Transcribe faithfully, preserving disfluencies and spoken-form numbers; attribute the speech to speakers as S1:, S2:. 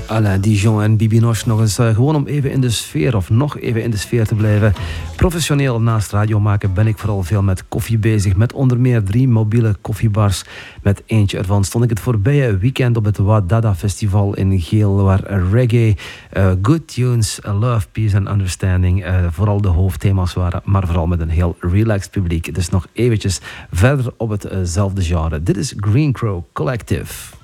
S1: Alain Dijon en Bibi Noche nog eens. Uh, gewoon om even in de sfeer, of nog even in de sfeer te blijven. Professioneel naast radio maken ben ik vooral veel met koffie bezig. Met onder meer drie mobiele koffiebars. Met eentje ervan stond ik het voorbije weekend op het Wadada Festival in Geel. Waar reggae, uh, good tunes, love, peace and understanding uh, vooral de hoofdthema's waren. Maar vooral met een heel relaxed publiek. Dus nog eventjes verder op hetzelfde genre. Dit is Green Crow Collective.